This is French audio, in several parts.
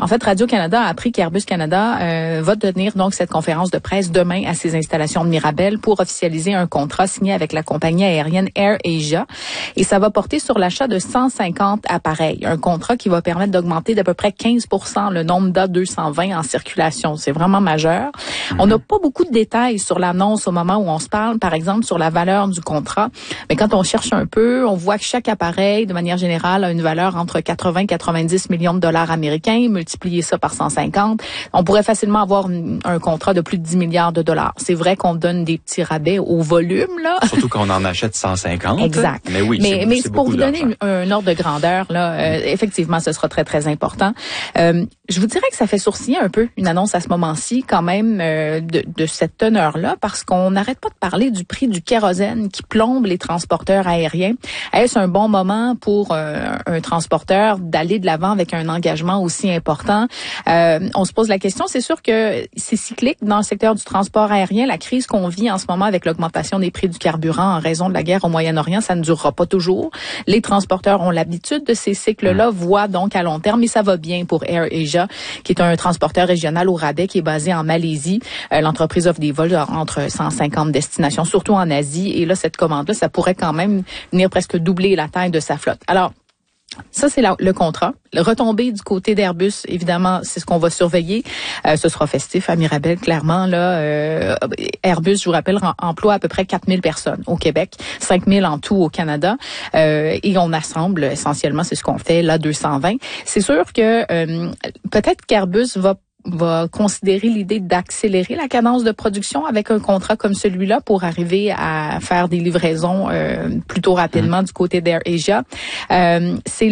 En fait, Radio-Canada a appris qu'Airbus Canada va tenir donc cette conférence de presse demain à ses installations de Mirabel pour officialiser un contrat signé avec la compagnie aérienne AirAsia. Et ça va porter sur l'achat de 150 appareils. Un contrat qui va permettre d'augmenter d'à peu près 15% le nombre d'A220 en circulation. C'est vraiment majeur. On n'a pas beaucoup de détails sur l'annonce au moment où on se parle, par exemple, sur la valeur du contrat. Mais quand on cherche un peu, on voit que chaque appareil, de manière générale, a une valeur entre 80 et 90 millions de dollars américains. Multiplier ça par 150, on pourrait facilement avoir un contrat de plus de 10 milliards de dollars. C'est vrai qu'on donne des petits rabais au volume, là. Surtout qu'on en achète 150. Exact. Mais oui, mais c'est pour beaucoup vous donner d'argent. un ordre de grandeur, là, effectivement, ce sera très, très important. Je vous dirais que ça fait sourciller un peu une annonce à ce moment-ci, quand même, de cette teneur-là, parce qu'on n'arrête pas de parler du prix du kérosène qui plombe les transporteurs aériens. Est-ce un bon moment pour un transporteur d'aller de l'avant avec un engagement aussi important? On se pose la question. C'est sûr que c'est cyclique dans le secteur du transport aérien. La crise qu'on vit en ce moment avec l'augmentation des prix du carburant en raison de la guerre au Moyen-Orient, ça ne durera pas toujours. Les transporteurs ont l'habitude de ces cycles-là, voient donc à long terme, et ça va bien pour AirAsia, qui est un transporteur régional au rabais qui est basé en Malaisie. L'entreprise offre des vols entre 150 destinations, surtout en Asie. Et là, cette commande-là, ça pourrait quand même venir presque doubler la taille de sa flotte. Alors, ça, c'est le contrat. Le retombé du côté d'Airbus, évidemment, c'est ce qu'on va surveiller. Ce sera festif à Mirabel, clairement. Là, Airbus, je vous rappelle, emploie à peu près 4000 personnes au Québec, 5000 en tout au Canada. Et on assemble essentiellement, c'est ce qu'on fait, là, 220. C'est sûr que peut-être qu'Airbus va considérer l'idée d'accélérer la cadence de production avec un contrat comme celui-là pour arriver à faire des livraisons plutôt rapidement du côté d'AirAsia. C'est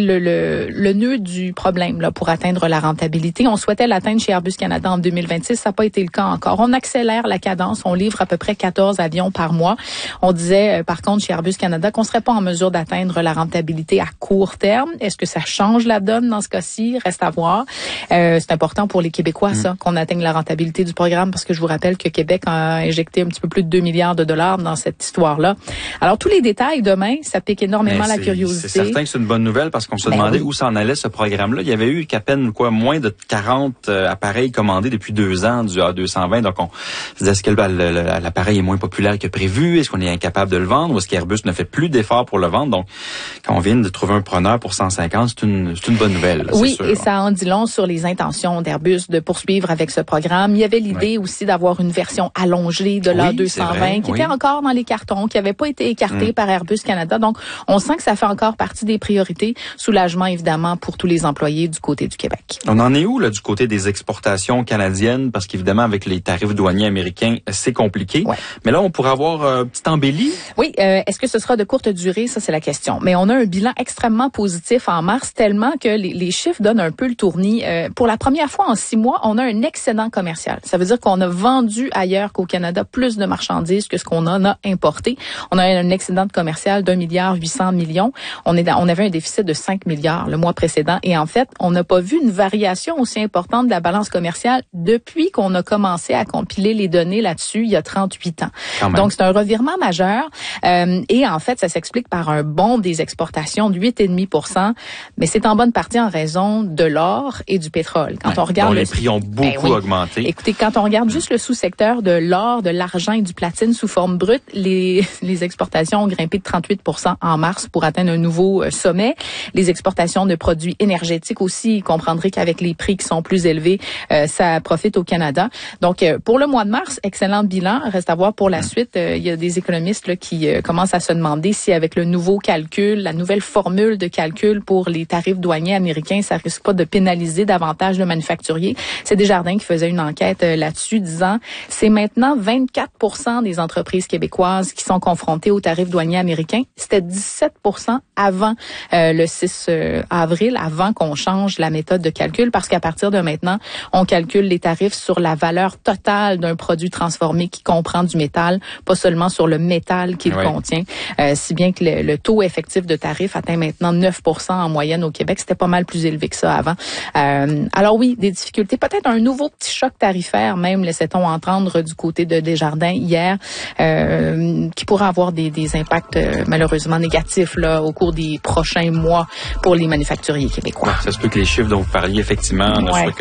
le nœud du problème là pour atteindre la rentabilité. On souhaitait l'atteindre chez Airbus Canada en 2026, ça n'a pas été le cas encore. On accélère la cadence, on livre à peu près 14 avions par mois. On disait par contre chez Airbus Canada qu'on serait pas en mesure d'atteindre la rentabilité à court terme. Est-ce que ça change la donne dans ce cas-ci? Reste à voir. C'est important pour les Québécois ça, qu'on atteigne la rentabilité du programme, parce que je vous rappelle que Québec a injecté un petit peu plus de 2 milliards de dollars dans cette histoire-là. Alors, tous les détails demain, ça pique énormément la curiosité. C'est certain que c'est une bonne nouvelle parce qu'on se demandait où s'en allait ce programme-là. Il y avait eu qu'à peine moins de 40 appareils commandés depuis 2 ans du A220. Donc, on se disait, est-ce que l'appareil est moins populaire que prévu? Est-ce qu'on est incapable de le vendre? Ou est-ce qu'Airbus ne fait plus d'efforts pour le vendre? Donc, quand on vient de trouver un preneur pour 150, c'est une bonne nouvelle. Là, oui, sûr, et ça en dit long sur les intentions d'Airbus de poursuivre avec ce programme. Il y avait l'idée aussi d'avoir une version allongée de l'A220 qui était encore dans les cartons, qui n'avait pas été écartée par Airbus Canada. Donc, on sent que ça fait encore partie des priorités. Soulagement, évidemment, pour tous les employés du côté du Québec. On en est où, là, du côté des exportations canadiennes? Parce qu'évidemment, avec les tarifs douaniers américains, c'est compliqué. Ouais. Mais là, on pourrait avoir une petite embellie. Oui, est-ce que ce sera de courte durée? Ça, c'est la question. Mais on a un bilan extrêmement positif en mars, tellement que les chiffres donnent un peu le tournis. Pour la première fois en 6 mois, on a un excédent commercial. Ça veut dire qu'on a vendu ailleurs qu'au Canada plus de marchandises que ce qu'on en a importé. On a un excédent commercial d'1,8 milliard. On avait un déficit de 5 milliards le mois précédent. Et en fait, on n'a pas vu une variation aussi importante de la balance commerciale depuis qu'on a commencé à compiler les données là-dessus il y a 38 ans. Donc, c'est un revirement majeur. Et en fait, ça s'explique par un bond des exportations de 8,5 %. Mais c'est en bonne partie en raison de l'or et du pétrole. Quand on regarde les prix ont beaucoup augmenté. Écoutez, quand on regarde juste le sous-secteur de l'or, de l'argent et du platine sous forme brute, les exportations ont grimpé de 38 % en mars pour atteindre un nouveau sommet. Les exportations de produits énergétiques aussi, vous comprendrez qu'avec les prix qui sont plus élevés, ça profite au Canada. Donc, pour le mois de mars, excellent bilan. Reste à voir pour la suite. Il y a des économistes là, qui commencent à se demander si avec le nouveau calcul, la nouvelle formule de calcul pour les tarifs douaniers américains, ça risque pas de pénaliser davantage le manufacturier. C'est Desjardins qui faisait une enquête là-dessus disant c'est maintenant 24 % des entreprises québécoises qui sont confrontées aux tarifs douaniers américains. C'était 17 % avant le 6 avril, avant qu'on change la méthode de calcul, parce qu'à partir de maintenant, on calcule les tarifs sur la valeur totale d'un produit transformé qui comprend du métal, pas seulement sur le métal qu'il contient. Si bien que le taux effectif de tarif atteint maintenant 9 % en moyenne au Québec. C'était pas mal plus élevé que ça avant. Alors oui, des difficultés, peut-être un nouveau petit choc tarifaire, même laissait-on entendre du côté de Desjardins hier, qui pourrait avoir des impacts malheureusement négatifs là au cours des prochains mois pour les manufacturiers québécois. Ça se peut que les chiffres dont vous parliez effectivement ne soient